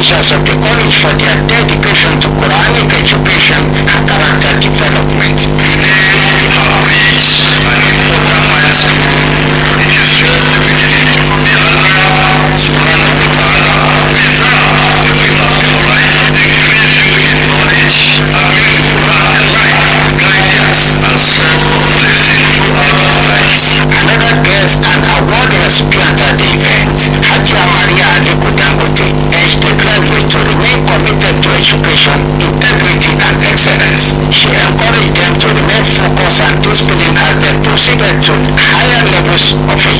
officials of the college for their dedication to Quranic education and character development. Another guest and award recipient at the event, Hajiya Maria Aliko Dangote, urged the graduates to remain committed to education, integrity and excellence. She encouraged them to remain focused and disciplined as they proceeded to higher levels of education.